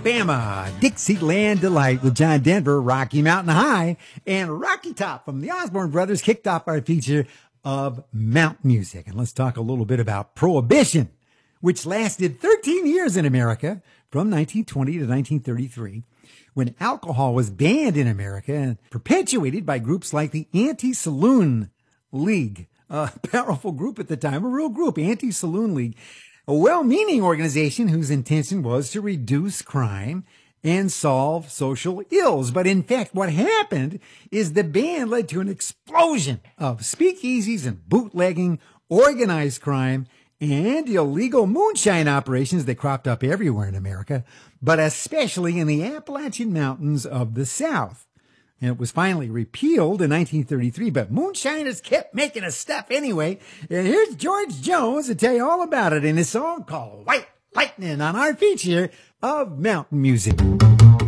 Alabama, Dixieland Delight with John Denver, Rocky Mountain High, and Rocky Top from the Osborne Brothers kicked off our feature of Mountain Music. And let's talk a little bit about Prohibition, which lasted 13 years in America from 1920 to 1933, when alcohol was banned in America and perpetuated by groups like the Anti-Saloon League, a powerful group at the time, a real group, Anti-Saloon League, a well-meaning organization whose intention was to reduce crime and solve social ills. But in fact, what happened is the ban led to an explosion of speakeasies and bootlegging, organized crime, and illegal moonshine operations that cropped up everywhere in America, but especially in the Appalachian Mountains of the South. And it was finally repealed in 1933, but moonshiners kept making us stuff anyway. And here's George Jones to tell you all about it in his song called White Lightning on our feature of Mountain Music.